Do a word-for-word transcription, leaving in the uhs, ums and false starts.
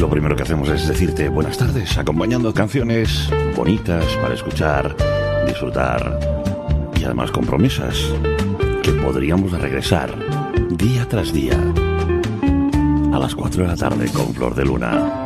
lo primero que hacemos es decirte buenas tardes, acompañando canciones bonitas para escuchar, disfrutar y además con promesas que podríamos regresar día tras día a las cuatro de la tarde con Flor de Luna.